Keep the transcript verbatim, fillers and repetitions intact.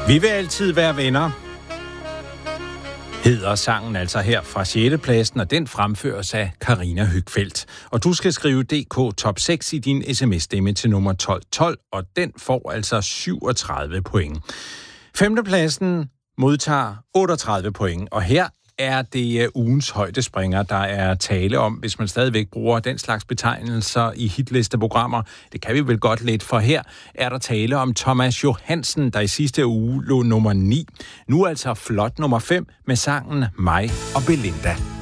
Vi vil altid være venner, hedder sangen altså her fra sjette pladsen, og den fremføres af Karina Høgfeldt. Og du skal skrive D K Top seks i din sms-stemme til nummer tolv tolv, og den får altså syvogtredive point. Femtepladsen modtager otteogtredive point, og her er det ugens højdespringer, der er tale om, hvis man stadigvæk bruger den slags betegnelser i hitlisteprogrammer. Det kan vi vel godt lidt, for her er der tale om Thomas Johansen, der i sidste uge lå nummer ni. Nu altså flot nummer fem med sangen Mig og Belinda.